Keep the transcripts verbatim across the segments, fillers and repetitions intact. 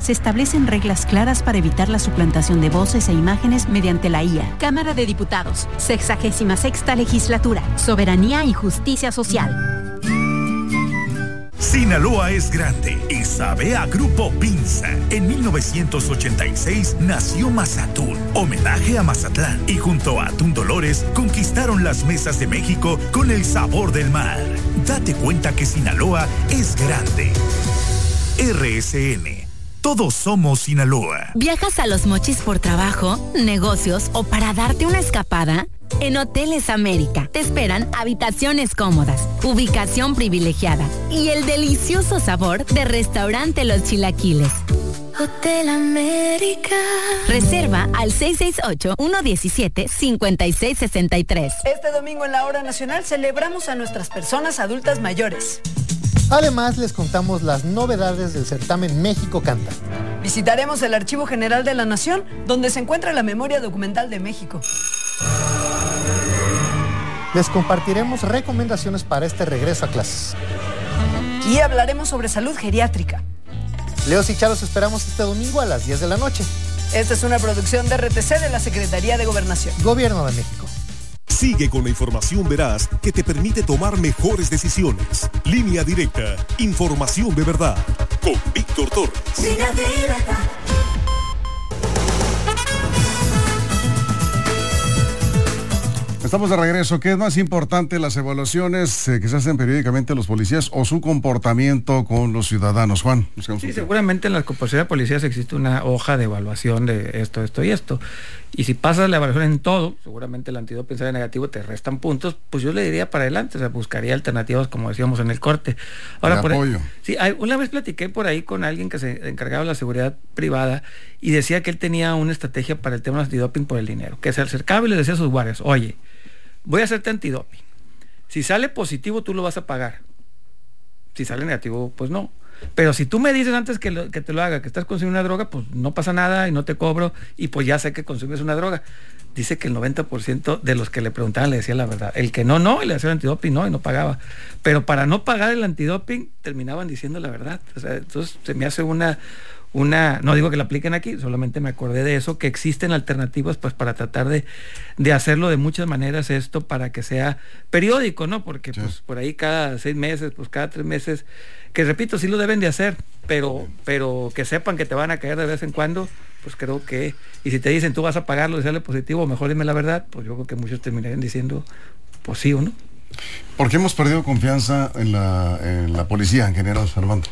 se establecen reglas claras para evitar la suplantación de voces e imágenes mediante la I A. Cámara de Diputados, sexagésima sexta legislatura, Soberanía y Justicia Social. Sinaloa es grande y sabe a Grupo Pinza. En mil novecientos ochenta y seis nació Mazatún, homenaje a Mazatlán, y junto a Atún Dolores conquistaron las mesas de México con el sabor del mar. Date cuenta que Sinaloa es grande. R S N. Todos somos Sinaloa. ¿Viajas a Los Mochis por trabajo, negocios o para darte una escapada? En Hoteles América te esperan habitaciones cómodas, ubicación privilegiada y el delicioso sabor de Restaurante Los Chilaquiles. Hotel América. Reserva al seis seis ocho, uno uno siete, cinco seis seis tres. Este domingo en la Hora Nacional celebramos a nuestras personas adultas mayores. Además, les contamos las novedades del certamen México Canta. Visitaremos el Archivo General de la Nación, donde se encuentra la memoria documental de México. Les compartiremos recomendaciones para este regreso a clases. Y hablaremos sobre salud geriátrica. Leos y Charo, los esperamos este domingo a las diez de la noche. Esta es una producción de R T C de la Secretaría de Gobernación. Gobierno de México. Sigue con la información veraz que te permite tomar mejores decisiones. Línea Directa, información de verdad, con Víctor Torres. Línea Directa. Estamos de regreso. ¿Qué es más importante, las evaluaciones eh, que se hacen periódicamente a los policías o su comportamiento con los ciudadanos? Juan. Sí, seguramente en la corporación de policías existe una hoja de evaluación de esto, esto y esto. Y si pasas la evaluación en todo, seguramente el antidoping sale negativo, te restan puntos, pues yo le diría para adelante, o sea, buscaría alternativas como decíamos en el corte. Ahora, por apoyo. Ahí, sí, hay, una vez platiqué por ahí con alguien que se encargaba de la seguridad privada y decía que él tenía una estrategia para el tema del antidoping por el dinero, que se acercaba y le decía a sus guardias, oye, voy a hacerte antidoping. Si sale positivo, tú lo vas a pagar. Si sale negativo, pues no. Pero si tú me dices antes que, lo, que te lo haga, que estás consumiendo una droga, pues no pasa nada y no te cobro y pues ya sé que consumes una droga. Dice que el noventa por ciento de los que le preguntaban le decía la verdad. El que no, no, y le hacía el antidoping, no, y no pagaba. Pero para no pagar el antidoping, terminaban diciendo la verdad. O sea, entonces se me hace una... Una, no digo que la apliquen aquí, solamente me acordé de eso, que existen alternativas pues para tratar de, de hacerlo de muchas maneras esto para que sea periódico, ¿no? Porque sí. Pues por ahí cada seis meses, pues cada tres meses, que repito, sí lo deben de hacer, pero, pero que sepan que te van a caer de vez en cuando, pues creo que, y si te dicen tú vas a pagarlo y sale positivo, mejor dime la verdad, pues yo creo que muchos terminarían diciendo, pues sí o no. ¿Por qué hemos perdido confianza en la, en la policía en general, Armando?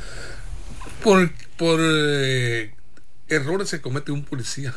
Por, por eh, errores que comete un policía.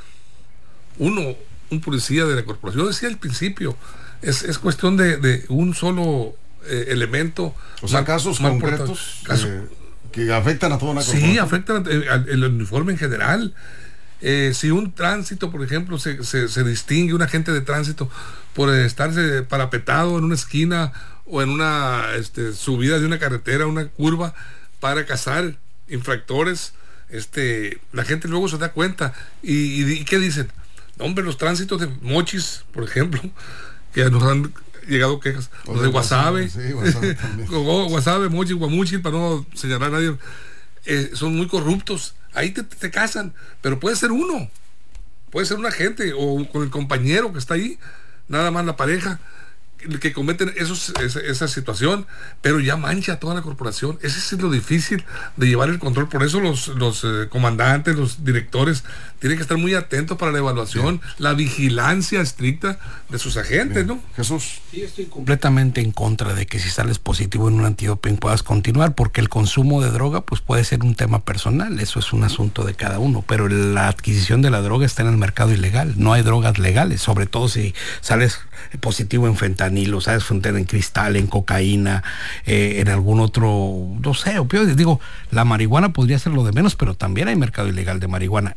Uno, un policía de la corporación. Yo decía al principio, es, es cuestión de, de un solo eh, elemento. O sea, mal, casos mal concretos caso, eh, que afectan a toda una corporación. Sí, afectan al, el uniforme en general. Eh, si un tránsito, por ejemplo, se, se, se distingue un agente de tránsito por estarse parapetado en una esquina o en una este, subida de una carretera, una curva, para cazar infractores, este, la gente luego se da cuenta y, y, y ¿qué dicen? Hombre, los tránsitos de Mochis, por ejemplo, que nos han llegado quejas, o los de Guasave, sí, Guasave, Guasave, Mochis, Guamuchil, para no señalar a nadie, eh, son muy corruptos, ahí te, te casan, pero puede ser uno, puede ser un agente o con el compañero que está ahí, nada más la pareja, que cometen esos, esa, esa situación, pero ya mancha a toda la corporación. Ese es lo difícil de llevar el control. Por eso los, los eh, comandantes, los directores tienen que estar muy atentos para la evaluación, bien, la vigilancia estricta de sus agentes, bien, ¿no? Jesús. Sí, estoy completamente en contra de que si sales positivo en un antidoping puedas continuar, porque el consumo de droga pues puede ser un tema personal, eso es un asunto de cada uno, pero la adquisición de la droga está en el mercado ilegal, no hay drogas legales, sobre todo si sales positivo en fentanilo, sabes, en cristal, en cocaína, eh, en algún otro, no sé, opioides. Digo, la marihuana podría ser lo de menos, pero también hay mercado ilegal de marihuana.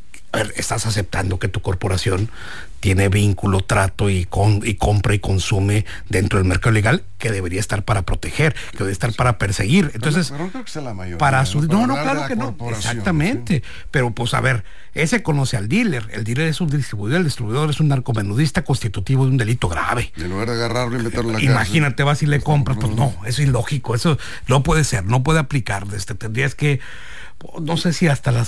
A ver, estás aceptando que tu corporación tiene vínculo, trato y, con, y compra y consume dentro del mercado legal, que debería estar para proteger, que debería estar para perseguir. Entonces, pero, pero no creo que sea la mayoría, para su, ¿no? no, no, claro que no. Exactamente. ¿Sí? Pero pues a ver, ese conoce al dealer. El dealer es un distribuidor, el distribuidor es un narcomenudista constitutivo de un delito grave. Y en lugar de agarrarlo y meterlo en la Imagínate, cárcel, vas y le compras, pues no, eso es ilógico, eso no puede ser, no puede aplicar. Este, tendrías que, no sé si hasta las